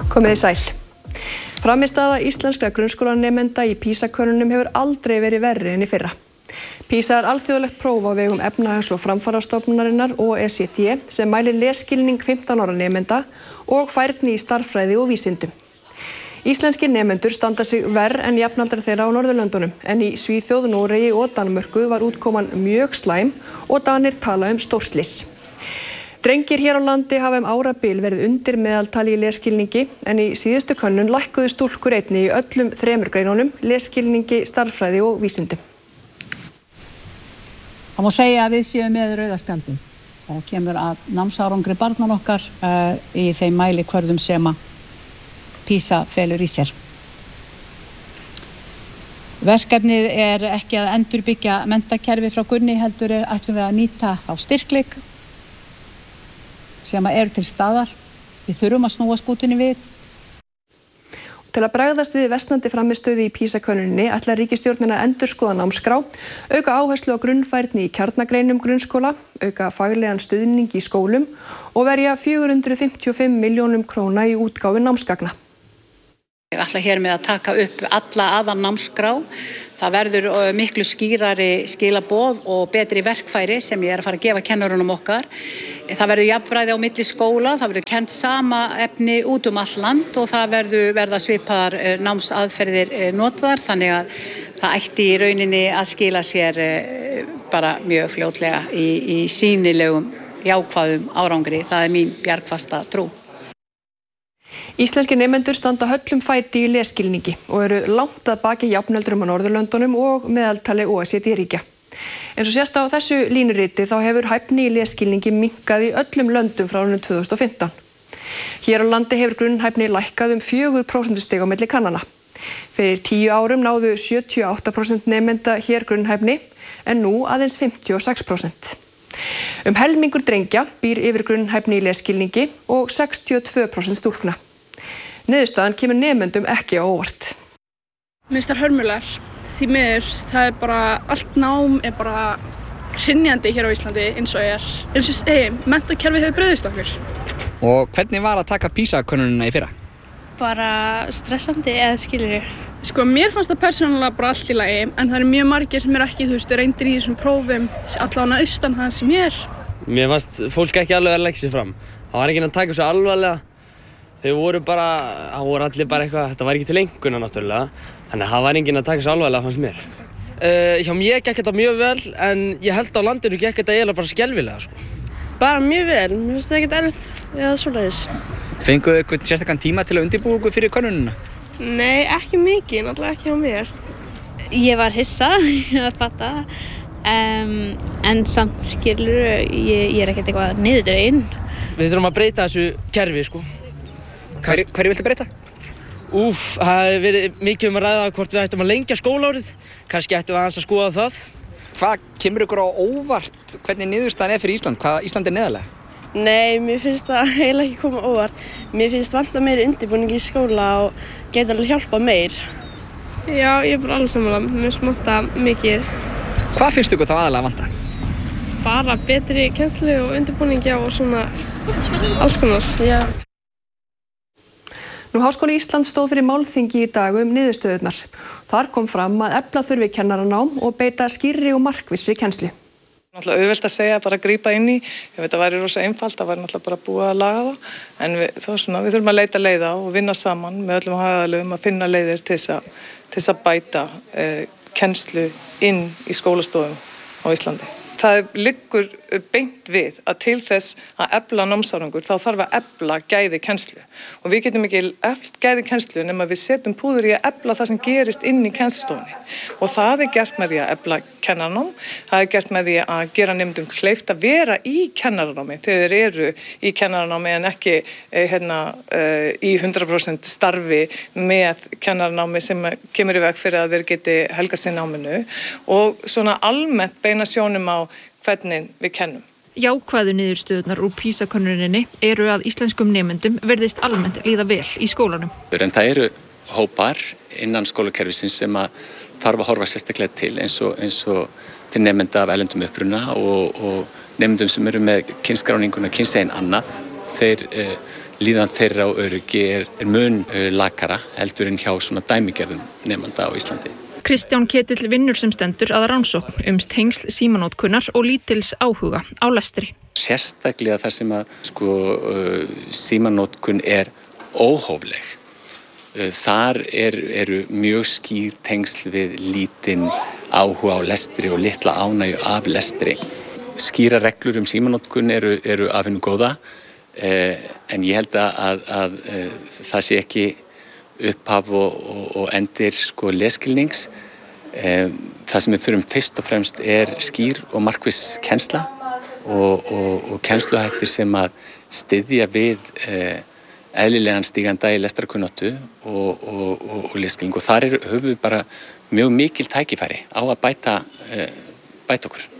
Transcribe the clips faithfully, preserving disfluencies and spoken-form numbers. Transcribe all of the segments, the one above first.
Komið þið sæl. Frammistaða íslenskra grunnskólanemenda í PISA-könnunum hefur aldrei verið verri en í fyrra. PISA er alþjóðlegt próf á vegum efnahags- og framfarastofnunarinnar O E C D sem mælir lesskilning fimmtán ára nemenda og færni í stærðfræði og vísindum. Íslenskir nemendur standa sig verr en jafnaldrar þeirra á Norðurlöndunum, en í Svíþjóð, Noregi og Danmörku var útkoman mjög slæm og Danir tala um stórslys. Drengir hér á landi hafa um árabil verið undir meðaltali í lesskilningi, en í síðustu könnun lækkuðu stúlkur einnig í öllum þremur greinunum, lesskilningi, stærðfræði og vísindum. Það má segja að við séum með rauða spjaldið. Það kemur að námsárangri barnan okkar uh, í þeim mælikvörðum sem að PISA felur í sér. Verkefnið er ekki að endurbyggja menntakerfi frá grunni, heldur er ætlum við að nýta á styrkleik sem eru til staðar. Við þurfum að snúa skútunni við. Til að bregðast við versnandi frammistöðu í PISA-könnuninni ætlar ríkisstjórnin að endurskoða námskrá, auka áherslu á grunnfærni í kjarnagreinum grunnskóla, auka faglegan stuðning í skólum og verja fjögur hundruð fimmtíu og fimm milljónum króna í útgáfu námsgagna. Ég ætla hér með að taka upp alla aðal námskrá. Það verður miklu skýrari skilaboð og betri verkfæri sem ég er að fara að gefa kennurunum okkar. Það verður jafnræði á milli skóla, það verður kennt sama efni út um all land og það verður verða svipaðar námsaðferðir notaðar, þannig að það ætti í rauninni að skila sér bara mjög fljótlega í, í sýnilegum jákvæðum árangri. Það er mín bjargfasta trú. Íslenskir nemendur standa höllum fæti í lesskilningi og eru langt að baki jafnöldrum á Norðurlöndunum og meðaltali O E C D-ríkja. Eins og sést á þessu línuriti þá hefur hæfni í lesskilningi minnkað í öllum löndum frá árinu tvö þúsund og fimmtán. Hér á landi hefur grunnhæfni lækkað um fjögur prósentustig á milli kannana. Fyrir tíu árum náðu sjötíu og átta prósent nemenda hér grunnhæfni en nú aðeins fimmtíu og sex prósent. Um helmingur drengja býr yfir grunnhæfni í lesskilningi og sextíu og tvö prósent stúlkna. Niðurstaðan kemur nemendum ekki á óvart. Mér finnst það hörmulegar, því miður það er bara, allt nám er bara hrynjandi hér á Íslandi eins og er. Eins og segi, menntakerfið hefur brugðist okkur. Og hvernig var að taka PISA-könnunina í fyrra? Bara stressandi eða skilurðu. Sko, mér fannst það persónulega bara allt í lagi, en það eru mjög margir sem er ekki, þú veist, reyndir í þessum prófum, allavega austan það sem ég er. Mér fannst fólk ekki alveg að leggja sig fram. Það var enginn að taka svo alvarlega. Þau voru bara, það voru allir bara eitthvað, þetta var ekki til einhverjum náttúrulega, þannig að það var enginn að taka svo alvarlega fannst mér. Uh, hjá mér gekk þetta mjög vel, en ég held á landinu gekk þetta eiginlega bara skelfilega, sko. Bara mjög vel, mér finnst það ekkert erfitt eða svoleiðis. Fenguð þið eitthvað sérstakann tíma til að undirbúa ykkur fyrir könnunina? Nei, ekki mikið, náttúrulega ekki hjá mér. Ég var hissa að fatta, um, en samt skilur, ég, ég er ekkert eitthvað niðurdregin. Við þurfum að breyta þessu kerfi, sko. Hverju, hverju viltu breyta? Úf, það hefur verið mikið um að ræða hvort við ættum að lengja skólaárið. Kannski ættum við aðeins að skoða það. Hvað kemur ykkur á óvart? Hvernig niðurstaðan er fyrir Ísland? Hvað Ísland er neðarlega? Nei, mér finnst það eiginlega ekki koma óvart. Mér finnst vanta meiri undirbúning í skóla og geta alveg hjálpað meir. Já, ég er bara alveg sammála. Mér finnst vanta mikið. Hvað finnst ykkur þá aðalega vanta? Bara betri kennslu og undirbúningi og svona alls konar. Já. Nú Háskóli Íslands stóð fyrir málþingi í dag um niðurstöðurnar. Þar kom fram að efla þurfi kennaranám og beita skýrri og markvissri kennslu. Náttúrulega auðvelt að segja, bara að grípa inn í. Ef þetta væri rosa einfalt, það væri náttúrulega bara búið að laga það. En við, þá svona, við þurfum að leita leiða og vinna saman með öllum hagaðalögum að finna leiðir til þess að, til þess að bæta eh, kennslu inn í skólastofum á Íslandi. Það liggur beint við að til þess að efla námsárangur þá þarf að efla gæði kennslu og við getum ekki eflt gæði kennslu nema við setjum púður í að efla það sem gerist inn í kennslustofunni og það er gert með því að efla kennaranám, það er gert með því að gera nemendum kleift að vera í kennaranámi þegar þeir eru í kennaranámi en ekki eh, hérna, eh, í hundrað prósent starfi með kennaranámi sem kemur í veg fyrir að þeir geti helgað sér náminu og svona almennt beina sjónum á hvernig við kennum. Jákvæðu niðurstöðurnar úr PISA-könnuninni eru að íslenskum nemendum virðist almennt líða vel í skólanum. En það eru hópar innan skólakerfisins sem að þarf að horfa sérstaklega til eins og, eins og til nemenda af erlendum uppruna og, og nemendum sem eru með kynskráningun og kynsegin annað. Þeir eh, líðan þeirra og öryggi er, er mun lakara heldur en hjá svona dæmigerðum nemanda á Íslandi. Kristján Ketill vinnur sem stendur að rannsókn um tengsl símanótkunnar og lítils áhuga á lestri. Sérstaklega þar sem að sko, uh, símanótkun er óhófleg. Uh, þar er, eru mjög skýr tengsl við lítinn áhuga á lestri og litla ánægju af lestri. Skýra reglur um símanótkun eru, eru af hinu góða, uh, en ég held að, að, að uh, það sé ekki upphaf og, og, og endir sko, leskilnings. Uh, það sem við þurfum fyrst og fremst er skýr og markviss kennsla og, og, og kennsluhættir sem að styðja við uh, eðlilegan stíganda í lestrarkunnáttu og, og, og, og leskilning. Og þar er, höfum við bara mjög mikil tækifæri á að bæta, uh, bæta okkur.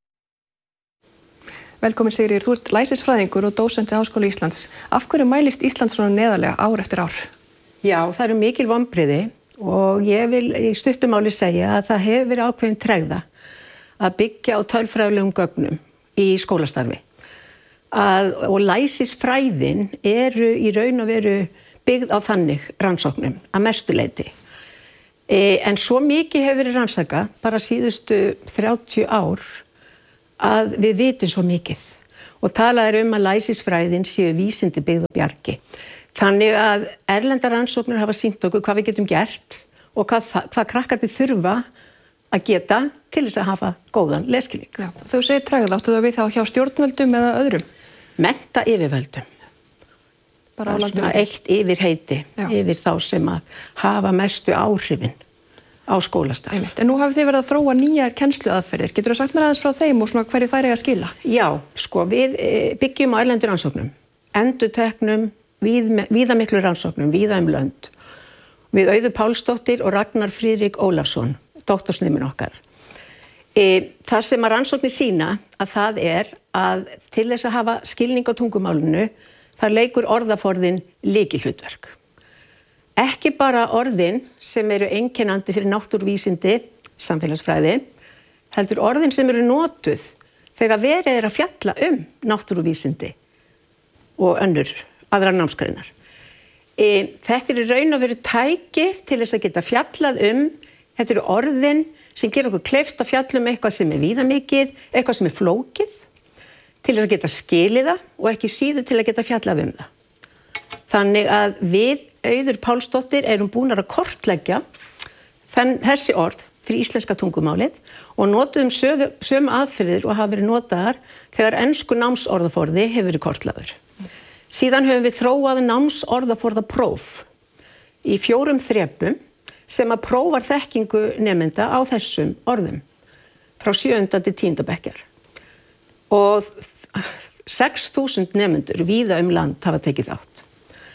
Velkomin Sigríður, þú ert læsisfræðingur og dósenti Háskóla Íslands. Af hverju mælist Ísland svona neðarlega ár eftir ár? Já, það eru mikil vonbrigði og ég vil í stuttumáli segja að það hefur verið ákveðin tregða að byggja á tölfræðilegum gögnum í skólastarfi. Að, og læsisfræðin eru í raun og veru byggð á þannig rannsóknum að mestu leyti. E, en svo mikið hefur verið rannsaka bara síðustu þrjátíu ár að við vitum svo mikið og talað er um að læsisfræðin séu vísindi byggð á bjargi. Þannig að erlendar rannsóknir hafa sýnt okkur hvað við getum gert og hvað, hvað krakkarnir þurfa að geta til þess að hafa góðan leskilning. Já, þú segir tregða, áttu það við þá hjá stjórnvöldum eða öðrum? Mennta yfirvöldum. Bara á landinu. Eitt yfir heiti, Já. Yfir þá sem að hafa mestu áhrifin á skólastarf. Einmitt. En nú hafið þið verið að þróa nýjar kennsluaðferðir. Getur þú sagt mér aðeins frá þeim og svona hverju þær eiga að skila? Já, sko, við byggjum á erlendur rannsóknum, endurteknum, víðamiklu rannsóknum, víða um lönd. Við Auður Pálsdóttir og Ragnar Friðrik Ólafsson, doktorsnemi okkar. E, það sem að rannsóknir sína að það er að til þess að hafa skilning á tungumálinu, þar leikur orðaforðin lykilhlutverk. Ekki bara orðin sem eru einkennandi fyrir náttúruvísindi, samfélagsfræði, heldur orðin sem eru notuð þegar verið er að fjalla um náttúruvísindi og önnur aðrar námsgreinar. E, þetta er í raun og veru tæki til þess að geta fjallað um, þetta eru orðin sem gerir okkur kleift að fjalla um eitthvað sem er víðamikið, eitthvað sem er flókið, til þess að geta skilið það og ekki síður til að geta fjallað um það. Þannig að við Auður Pálsdóttir erum búin að kortleggja þenn, þessi orð fyrir íslenska tungumálið og notuðum söðu, sömu aðferðir og hafa verið notaðar þegar ensku námsorðaforði hefur verið kortlaður. Síðan höfum við þróað námsorðaforðapróf í fjórum þrepum sem að prófar þekkingu nemenda á þessum orðum frá sjöunda til tíunda bekkjar. Og sex þúsund nemendur víða um land hafa tekið þátt.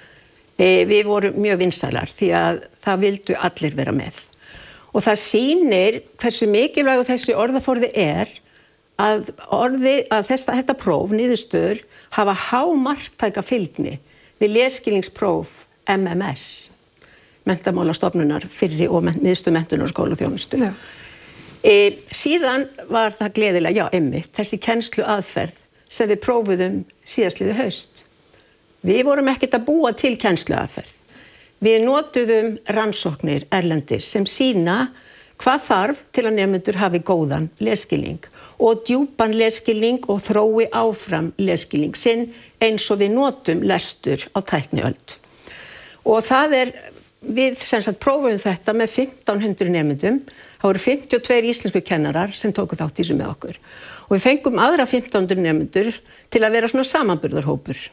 E, við vorum mjög vinsælar því að það vildu allir vera með. Og það sýnir hversu mikilvæg þessi orðaforði er að, orði, að þess, þetta próf, niðurstöður, hafa hámarktæka fylgni við leskilningspróf M M S, Menntamálastofnunar fyrri og miðstöð menntunar og skólaþjónustu. E, síðan var það gleðilega, já, einmitt, þessi kennslu aðferð sem við prófuðum síðastliðið haust. Við vorum ekkert að búa til kennsluaðferð. Við notuðum rannsóknir erlendis sem sína hvað þarf til að nemendur hafi góðan leskilning og djúpan leskilning og þrói áfram leskilning sinn eins og við notum lestur á tækniöld. Og það er, við sem sagt prófum þetta með fimmtán hundruð nemendum, það voru fimmtíu og tveir íslensku kennarar sem tóku þátt í þessu með okkur. Og við fengum aðra fimmtán hundruð nemendur til að vera svona samanburðarhópur.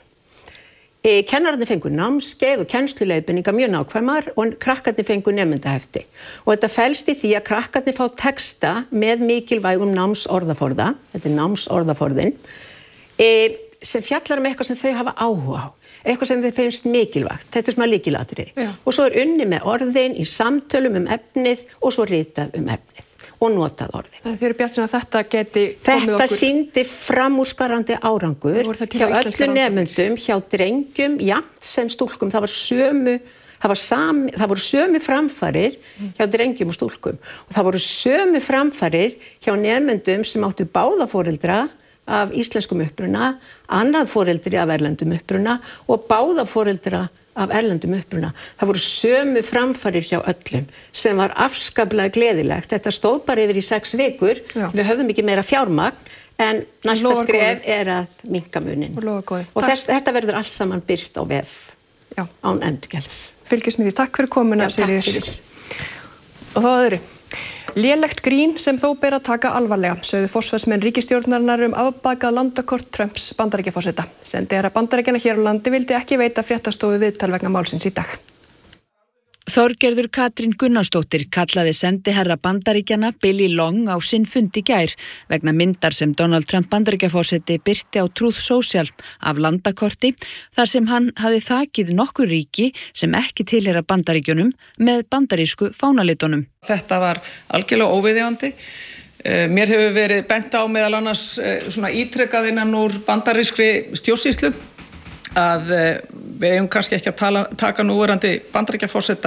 E, kennararnir fengu námskeið og kennsluleiðbeiningar mjög nákvæmar og krakkarnir fengu nemendahefti. Og þetta felst í því að krakkarnir fá texta með mikilvægum námsorðaforða, þetta er námsorðaforðin, e, sem fjallar um eitthvað sem þau hafa áhuga á, eitthvað sem þau finnst mikilvægt. Þetta er svona lykilatriði. Og svo er unni með orðin í samtölum um efnið og svo ritað um efnið og notað orðin. Þið eru bjartsýn að þetta geti komið okkur... Þetta sýndi framúrskarandi árangur hjá öllu nemendum, hjá drengjum, jafnt sem stúlkum. Það var sömu, það var sami, það voru sömu framfarir hjá drengjum og stúlkum. Og það voru sömu framfarir hjá nemendum sem áttu báða foreldra af íslenskum uppruna, annað foreldri af erlendum uppruna og báða foreldra af erlendum uppruna. Það voru sömu framfarir hjá öllum sem var afskaplega gleðilegt. Þetta stóð bara yfir í sex vikur, Já. Við höfðum ekki meira fjármagn, en næsta Lofar skref góði. Er að minnka munin. Og, og þess, þetta verður allt saman birt á vef Já. Án endurgjalds. Fylgjusmiði, takk fyrir komuna. Já, takk fyrir. Og þá öðru. Lélegt grín sem þó ber að taka alvarlega, sögðu forsvarsmenn ríkisstjórnarinnar um afbakað landakort Trumps Bandaríkjaforseta. Sendiherra Bandaríkjanna hér á landi vildi ekki veita fréttastofu viðtal vegna málsins í dag. Þorgerður Katrín Gunnarsdóttir kallaði sendiherra Bandaríkjanna Billy Long á sinn fund í gær vegna myndar sem Donald Trump Bandaríkjaforseti birti á Truth Social af landakorti þar sem hann hafi þakið nokkur ríki sem ekki tilheyra Bandaríkjunum með bandarísku fánalitunum. Þetta var algjörlega óviðeigandi. Mér hefur verið bent á meðal annars svona ítrekað innan úr bandarískri stjórnsýslu að við eigum kannski ekki að tala, taka núverandi Bandaríkjaforseta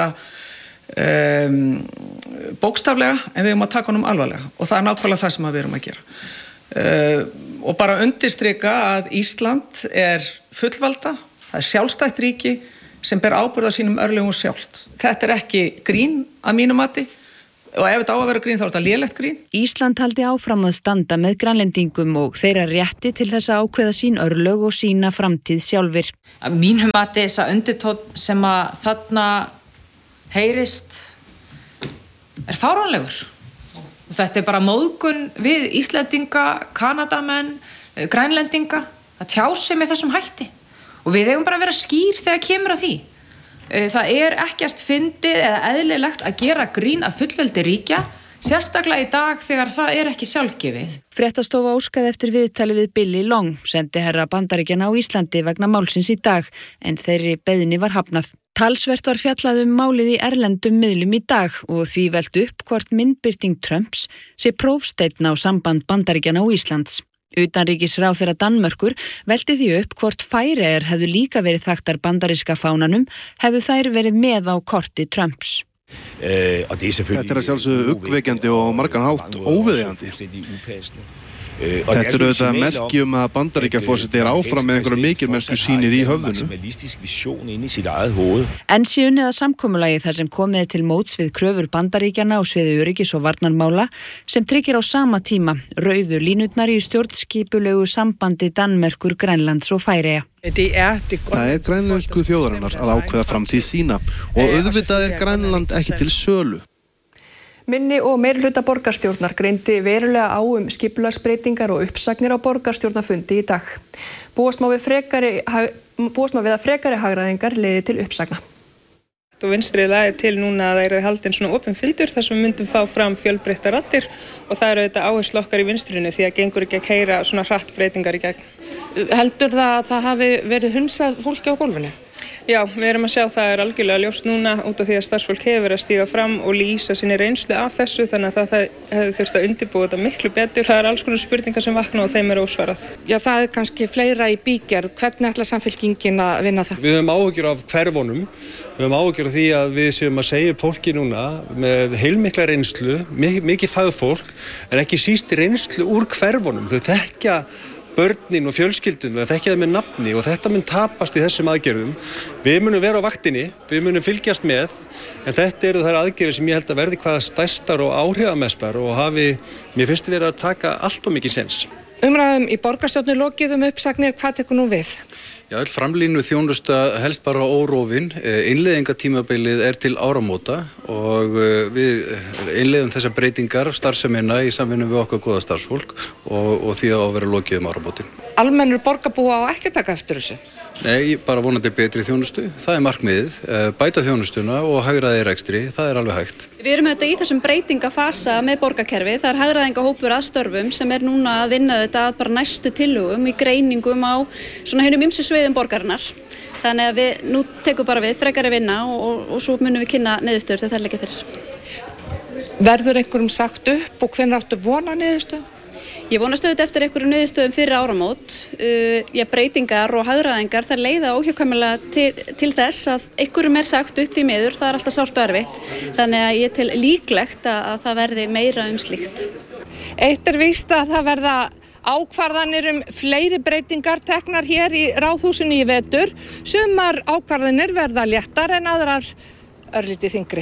um, bókstaflega en við eigum að taka honum alvarlega og það er nákvæmlega það sem við erum að gera. Uh, og bara undirstrika að Ísland er fullvalda, það er sjálfstætt ríki sem ber ábyrgð á sínum örlögum sjálft. Þetta er ekki grín að mínu mati. Og ef þetta á að vera grín þá er þetta lélegt grín. Ísland haldi áfram að standa með grænlendingum og þeirra rétti til þess að ákveða sín örlög og sína framtíð sjálfir. Að mínum mati þess að undirtónn sem að þarna heyrist er fáránlegur. Og þetta er bara móðgun við Íslendinga, Kanadamenn, grænlendinga að tjá sig með þessum hætti. Og við eigum bara að vera skýr þegar kemur að því. Það er ekkert fyndið eða eðlilegt að gera grín að fullveldi ríkja, sérstaklega í dag þegar það er ekki sjálfgefið. Fréttastofa óskaði eftir viðtali við Billy Long, sendiherra Bandaríkjanna á Íslandi vegna málsins í dag, en þeirri beiðni var hafnað. Talsvert var fjallað um málið í erlendum miðlum í dag og því velt upp hvort myndbirting Trumps sé prófsteinn á samband Bandaríkjanna og Íslands. Utanríkisráðherra Danmörkur velti því upp hvort Færeyjar hefðu líka verið þaktar bandaríska fánanum hefðu þær verið með á korti Trumps. Þetta er að sjálfsögðu uggvekjandi og margan hátt óviðeigandi. Þetta er auðvitað merki um að Bandaríkjaforseti er áfram með einhverja mikilmennsku sýnir í höfðunum. En sé unnið að samkomulagi þar sem komið til móts við kröfur Bandaríkjanna á sviði öryggis og varnarmála sem tryggir á sama tíma rauðu línurnar í stjórnskipulegu sambandi Danmerkur, Grænlands og Færeyja. Það er grænlensku þjóðarinnar að ákveða framtíð sína og auðvitað er Grænland ekki til sölu. Minni og meirihluta borgarstjórnar greindi verulega á um skipulagsbreytingar og uppsagnir á borgarstjórnarfundi í dag. Búast má við, frekari, búast má við að frekari hagræðingar leiði til uppsagna. Og vinstrið lagði til núna að það er haldinn svona opinn fundur þar sem við myndum fá fram fjölbreyttar raddir og það eru þetta áherslu okkar í vinstrinu því að gengur ekki að keyra svona hratt breytingar í gegn. Heldur það að það hafi verið hunsað fólki á gólfinu? Já, við erum að sjá það er algjörlega ljóst núna út af því að starfsfólk hefur að stíga fram og lýsa sinni reynslu af þessu þannig að það hefur þurft að undirbúa þetta miklu betur. Það er alls konar spurningar sem vakna og þeim er ósvarað. Já, það er kannski fleira í bígerð. Hvernig ætlar Samfylkingin að vinna það? Við höfum áhyggjur af hverfunum. Við höfum áhyggjur af því að við séum að segja fólki núna með heilmikla reynslu, mikið fagfólk, en ekki síst reynslu úr hverfunum. Þau þekkja börnin og fjölskyldun, það þekkja það með nafni og þetta mun tapast í þessum aðgerðum. Við munum vera á vaktinni, við munum fylgjast með, en þetta eru þær aðgerðir sem ég held að verði hvað stærstar og áhrifamestar og hafi, mér finnst verið að taka allt og mikið sens. Umræðum í borgarstjórnu lokið um uppsagnir, hvað tekur nú við? Já, öll framlínu þjónusta helst bara órófin. Innleiðingatímabilið er til áramóta og við innleiðum þessar breytingar starfsemina í samvinnu við okkar góða starfsfólk og, og því að vera lokið um áramótin. Almennur borgarbúa á ekki taka eftir þessu? Nei, bara vonandi betri þjónustu. Það er markmiðið. Bæta þjónustuna og hagræði rekstri, það er alveg hægt. Við erum auðvitað í þessum breytingafasa með borgarkerfi. Það er hagræðingahópur að störfum sem er núna að vinna þetta að bara næstu tillögum í greiningum á svona hinum ýmsu sviðum borgarinnar. Þannig að við nú tekum bara við frekari vinna og, og, og svo munum við kynna niðurstöður þegar það er leikja fyrir. Verður einhverjum sagt upp og hvenær áttu vona niðurstöðu? Ég vonast auðvitað eftir einhverjum niðurstöðum fyrir áramót. Uh, já, breytingar og hagræðingar það leiða óhjákvæmilega til, til þess að einhverjum er sagt upp því miður, það er alltaf sárt og erfitt. Þannig að ég tel líklegt að, að það verði meira um slíkt. Eitt er víst að það verða ákvarðanir um fleiri breytingar teknar hér í Ráðhúsinu í vetur. Sumar ákvarðanir verða léttar en aðrar örlítið þyngri.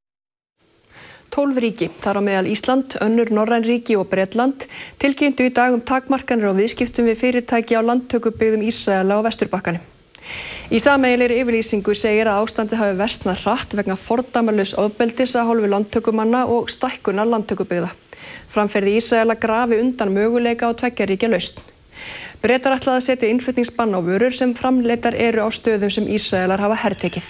tólf ríki, þar á meðal Ísland, önnur norræn ríki og Bretland, tilkynntu í dag um takmarkanir á viðskiptum við fyrirtæki á landtökubyggðum Ísraela á Vesturbakkanum. Í sameiginlegri yfirlýsingu segir að ástandið hafi versnað hratt vegna fordæmalaus ofbeldis af hálfu landtökumanna og stækkunar landtökubyggða. Framferði Ísraela grafi undan möguleika á tveggja ríkja lausn. Bretar ætlaði að setja innflutningsbann á vörur sem framleiddar eru á stöðum sem Ísraelar hafa hertekið.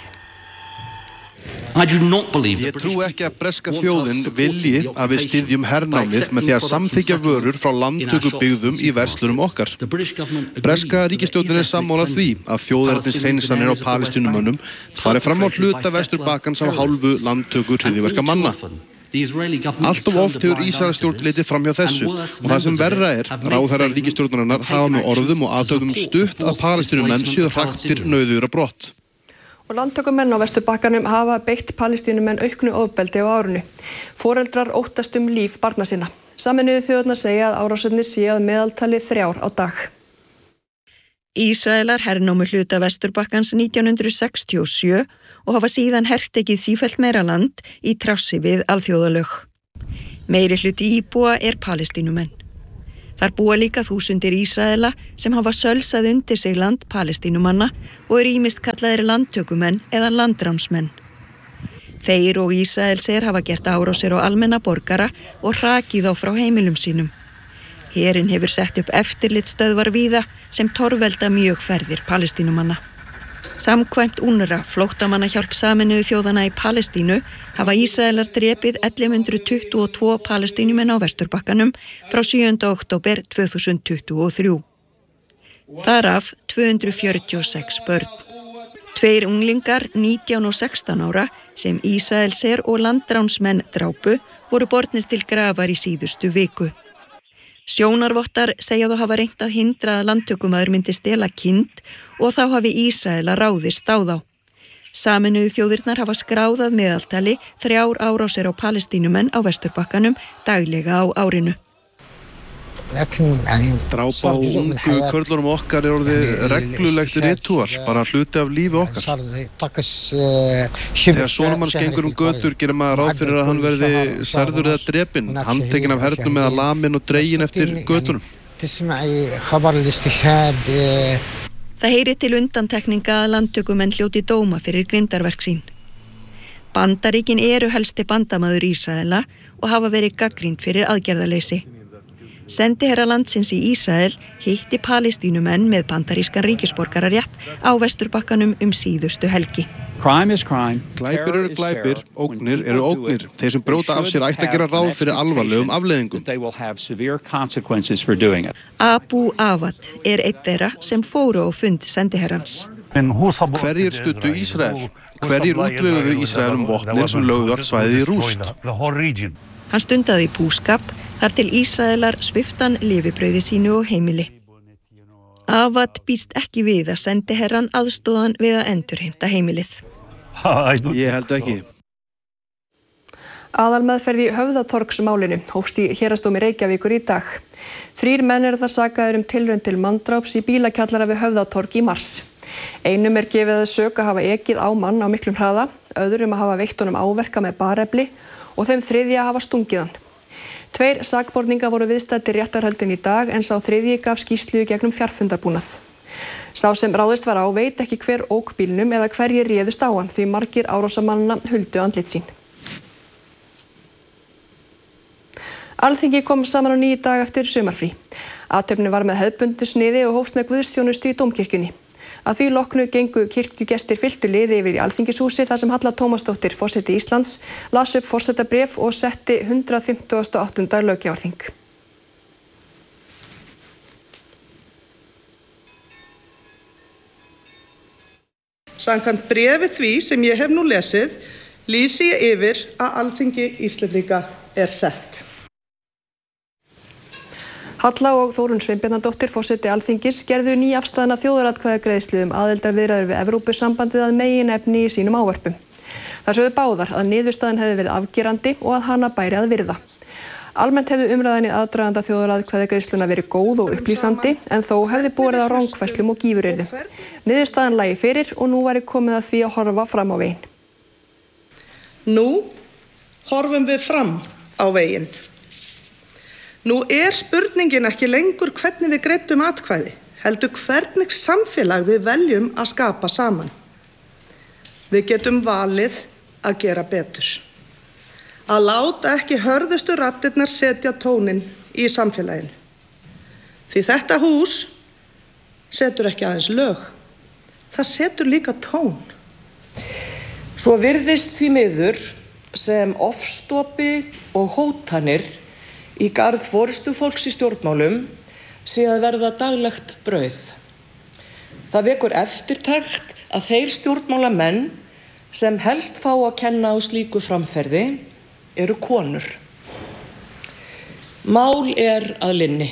Ég trúi ekki að breska þjóðin vilji að við styðjum hernámið með því að samþykkja vörur frá landtökubyggðum í verslunum okkar. Breska ríkisstjórnin er sammála því að þjóðernishreinsanir á Palestínumönnum fari fram á hluta Vesturbakkans af hálfu landtöku hryðjuverkamanna. Allt of oft hefur Ísraelsstjórn litið fram hjá þessu og það sem verra er, ráðherrar ríkisstjórnarinnar hafa með orðum og athöfnum stutt að Palestínumenn séu hraktir nauðugra brott. Og landtökumenn á Vesturbakkanum hafa beitt Palestínumenn auknu ofbeldi á árinu. Foreldrar óttast um líf barna sinna. Sameinuðu þjóðirnar segja að árásirnar séu að meðaltali þrjár á dag. Ísraelar hernámu hluta Vesturbakkans nítján hundruð sextíu og sjö og hafa síðan hertekið sífellt meira land í trássi við alþjóðalög. Meiri hluti íbúa er Palestínumenn. Þar búa líka þúsundir Ísraela sem hafa sölsað undir sig land Palestínumanna og eru ýmist kallaðir landtökumenn eða landránsmenn. Þeir og Ísraelsir hafa gert árásir á almenna borgara og hrakið þá frá heimilum sínum. Herinn hefur sett upp eftirlitsstöðvar víða sem torvelda mjög ferðir Palestínumanna. Samkvæmt UNRWA, flóttamannahjálp Sameinuðu þjóðanna í Palestínu, hafa Ísraelar drepið ellefu hundruð tuttugu og tvo Palestínumenn á Vesturbakkanum frá sjöunda október tvö þúsund tuttugu og þrjú. Þar af tvö hundruð fjörutíu og sex börn. Tveir unglingar, nítján og sextán ára, sem Ísraelsir og landránsmenn drápu, voru bornir til grafar í síðustu viku. Sjónarvottar segja þá hafa reynt að hindra að landtökumaður myndi stela kind og þá hafi Ísraela ráðist á þá. Sameinuðu þjóðirnar hafa skráðað meðaltali þrjár árásir á Palestínumenn á Vesturbakkanum daglega á árinu. Drápa á ungu körlunum okkar er orðið reglulegt ritúal, bara hluti af lífi okkar. Þegar sonur manns gengur um götur gerir maður ráð fyrir að hann verði særður eða drepinn, handtekinn af hernum eða laminn og dreginn eftir götunum. Það heyri til undantekninga að landtökumenn hljóti dóma fyrir grindarverk sín. Bandaríkin eru helsti bandamaður Ísraela og hafa verið gagnrýnd fyrir aðgerðaleysi. Sendiherra landsins í Ísrael hitti Palestínumenn með bandarískan ríkisborgararétt á Vesturbakkanum um síðustu helgi. Glæpir eru glæpir, ógnir eru ógnir. Þeir sem brjóta af sér ætti að gera ráð fyrir alvarlegum afleiðingum. Abu Avad er einn þeirra sem fóru á fund sendiherrans. Hverjir studdu Ísrael? Hverjir útveguðu Ísrael um vopnir sem lögðu allt svæðið í rúst? Hann stundaði búskap þar til Ísraelar sviptan lifibrauði sínu og heimili. Avad býst ekki við að sendiherran aðstóðan við að endurheimta heimilið. Ég held ekki. Aðalmeðferð í Höfðatorgsmálinu hófst í héraðsdómi Reykjavíkur í dag. Þrír menn eru þar sakaðir um tilraun til manndráps í bílakjallara við Höfðatorg í mars. Einum er gefið að sök að hafa ekið á mann á miklum hraða, öðrum að hafa veitt honum áverka með barefli og þeim þriðja að hafa stungið hann. Tveir sakborninga voru viðstaddir réttarhöldin í dag en sá þriðji gaf skýrslu gegnum fjarfundarbúnað. Sá sem ráðist var á veit ekki hver ók bílnum eða hverjir réðust á hann því margir árásamanna huldu andlit sín. Alþingi kom saman á ný dag eftir sumarfrí. Athöfnin var með hefðbundnu sniði og hófst með guðsþjónustu í Dómkirkjunni. Að því loknu gengu kirkjugestir fylktu liði yfir í Alþingishúsi þar sem Halla Tómasdóttir, forseti Íslands, las upp forsetabréf og setti hundrað fimmtugasta og áttunda löggjafarþing. Samkvæmt bréfi því sem ég hef nú lesið, lýsi ég yfir að Alþingi Íslendinga er sett. Halla og Þórunn Sveinbjarnardóttir, forseti Alþingis, gerðu nýafstaðna þjóðaratkvæðagreiðslu um aðildarviðræður við Evrópusambandið að meginefni í sínum ávörpum. Það sögðu báðar að niðurstaðan hefði verið afgerandi og að hana bæri að virða. Almennt hefði umræðan í aðdraganda þjóðaratkvæðagreiðsluna verið góð og upplýsandi en þó hefði borið á rangfærslum og gífuryrðum. Niðurstaðan lægi fyrir og nú væri komið að því að horfa fram á veginn. Nú horfum við fram á veginn. Nú er spurningin ekki lengur hvernig við greiddum atkvæði, heldur hvernig samfélag við veljum að skapa saman. Við getum valið að gera betur. Að láta ekki hörðustu raddirnar setja tóninn í samfélaginu. Því þetta hús setur ekki aðeins lög, það setur líka tón. Svo virðist því miður sem ofstopi og hótanir í garð forystufólks í stjórnmálum sé að verða daglegt brauð. Það vekur eftirtekt að þeir stjórnmálamenn sem helst fá að kenna á slíku framferði eru konur. Mál er að linni.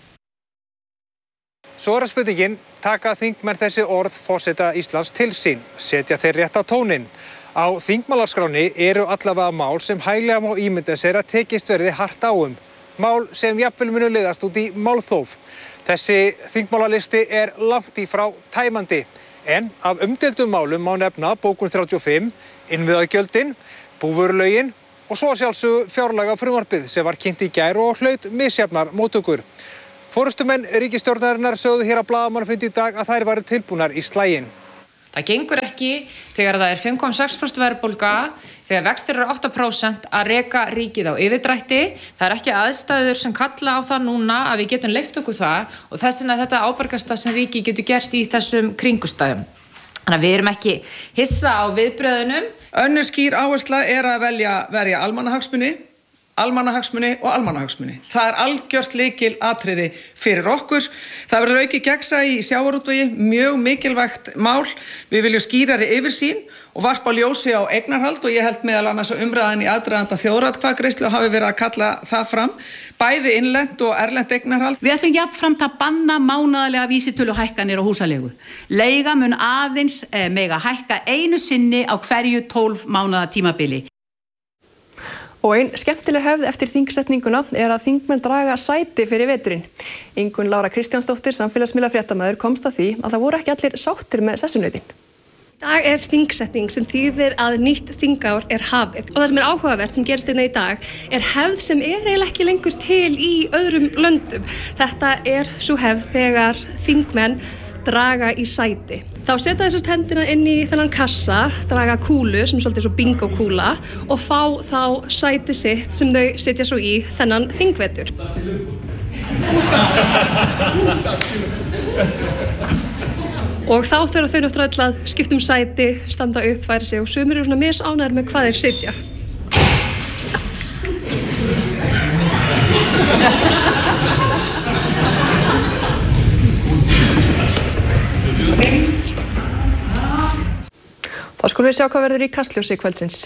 Svo er að spurningin, taka þingmenn þessi orð forseta Íslands til sín, setja þeir rétt á tóninn. Á þingmálaskráni eru allavega mál sem hæglega má ímynda sér að tekist verði hart á um. Mál sem jafnvel munu leiðast út í málþóf. Þessi þingmálalisti er langt í frá tæmandi. En af umdeildum málum má nefna bókun þrjátíu og fimm, innviðagjöldin, búvörulögin og svo sjálfsögðu fjárlaga frumvarpið sem var kynnt í gær og hlaut misjafnar móttökur. Forystumenn ríkisstjórnarinnar sögðu hér á blaðamannafundi í dag að þær væru tilbúnar í slaginn. Það gengur ekki þegar það er fimm komma sex prósent verðbólga, þegar vextir eru átta prósent að reka ríkið á yfirdrætti. Það er ekki aðstæður sem kalla á það núna að við getum leyft okkur það og þess vegna þetta ábyrgasta sem ríkið getur gert í þessum kringustæðum. Þannig að við erum ekki hissa á viðbröðunum. Önnur skýr áhersla er að velja verja almannahagsmuni, almannahagsmuni og almannahagsmuni. Það er algjört lykil atriði fyrir okkur. Það verður aukið gegnsæi í sjávarútvegi, mjög mikilvægt mál. Við viljum skýrari yfirsýn og varpa ljósi á eignarhald og ég held meðal annars að umræðan í aðdraganda þjóðaratkvæðagreiðslu hafi verið að kalla það fram. Bæði innlent og erlent eignarhald. Við ætlum jafnframt að banna mánaðarlega vísitöluhækkanir á húsaleigu. Leiga mun aðeins eh, mega hækka einu sinni á hverju tólf mánaða tímabili. Og ein skemmtileg hefð eftir þingsetninguna er að þingmenn draga sæti fyrir veturinn. Ingunn Lára Kristjánsdóttir, samfélagsmiðlafréttamaður, komst að því að það voru ekki allir sáttir með sessunautin. Í dag er þingsetning sem þýðir að nýtt þingár er hafið. Og það sem er áhugavert sem gerist hérna í dag er hefð sem er eiginlega ekki lengur til í öðrum löndum. Þetta er svo hefð þegar þingmenn draga í sæti. Þá setja þessast hendina inn í þennan kassa, draga kúlu sem svolítið svo bingo kúla og fá þá sæti sitt sem þau setja svo í þennan þingvetur. Og þá þurfa þau náttúrulega að skipta um sæti, standa upp, færa sig og sumir eru svona misánægðir með hvað þeir sitja. Þá skulum við sjá hvað verður í Kastljósi kvöldsins.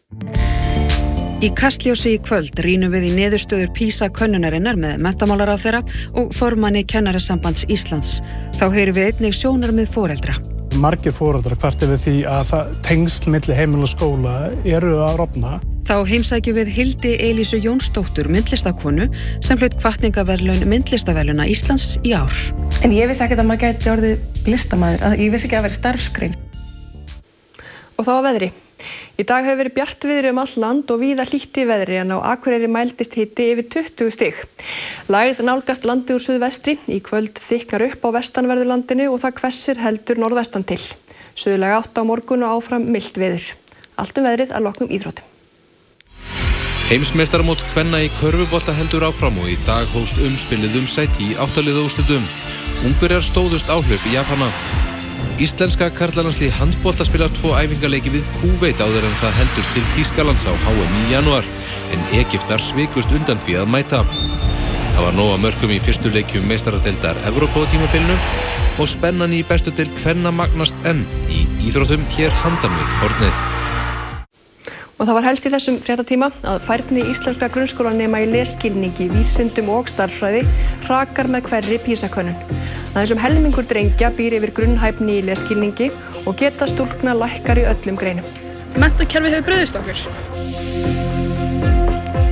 Í Kastljósi í kvöld rýnum við í niðurstöður PISA-könnunarinnar með menntamálaráðherra og formanni Kennarasambands Íslands. Þá heyrum við einnig sjónarmið foreldra. Margir foreldrar kvarta við því að það tengsl milli heimila og skóla eru að rofna. Þá heimsækjum við Hildi Elísu Jónsdóttur, myndlistakonu, sem hlaut hvatningaverðlaun myndlistaverðlauna Íslands í ár. En ég vissi ekki að maður gæti orðið listamaður, að ég vissi ekki að vera starfsgrein. Og þá að veðri. Í dag hefur verið bjartviðri um allt land og víða hlýtt í veðri en á Akureyri mældist hiti yfir tuttugu stig. Lægð nálgast landi úr suðvestri, í kvöld þykknar upp á vestanverðurlandinu og það hvessir heldur norðvestan til. Suðlæg átt á morgun og áfram milt veður. Allt um veðrið að loknum íþróttum. Heimsmeistaramót kvenna í körfubolta heldur áfram og í dag hófst umspilið um sæti í áttaliða úrslitum. Ungverjar stóðust áhlaup í Japana. Íslenska karlalandslið handbolta spilar tvo æfingaleiki við Kúveit áður en það heldur til Þýskalands á H M í janúar, en Egyptar svikust undan því að mæta. Það var nóg af mörkum í fyrstu leikjum meistaradeildar Evrópu á tímabilinu og spennan í bestu deild kvenna magnast enn í íþróttum hér handan við hornið. Og það var helst í þessum fréttatíma að færni íslenska grunnskólanema í lesskilningi, vísindum og starffræði hrakar með hverri PISA-könnun. Aðeins um helmingur drengja býr yfir grunnhæfni í lesskilningi og geta stúlkna lækkar í öllum greinum. Menntakerfið hefur brugðist okkur.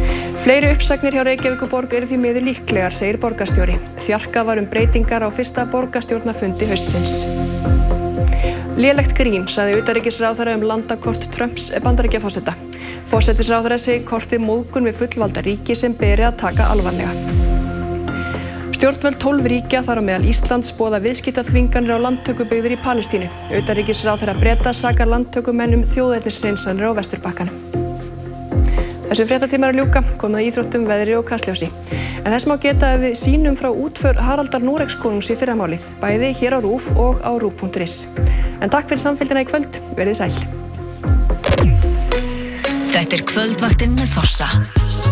Fleiri uppsagnir hjá Reykjavíkurborg eru því miður líklegar, segir borgarstjóri. Þjarkað var um breytingar á fyrsta borgarstjórnarfundi haustsins. Lélegt grín, sagði utanríkisráðherra um landakort Trumps Bandaríkjaforseta. Forsætisráðherra segir kortið móðgun við fullvalda ríki sem beri að taka alvarlega. Stjórnvöld tólf ríkja þar á meðal Íslands boða viðskiptaþvinganir á landtökubyggðir í Palestínu. Utanríkisráðherra Breta sakar landtökumenn um þjóðernishreinsanir á Vesturbakkanum. Þessu fréttatímar að ljúka, komið að íþróttum, veðri og kastljósi. En þess má geta að við sýnum frá útför Haraldar Noregskonungs í fyrramálið, bæði hér á RÚV og á rúv punktur is. En takk fyrir samfylgdina í kvöld, verið sæl. Þetta er kvöldvaktin með Fossa.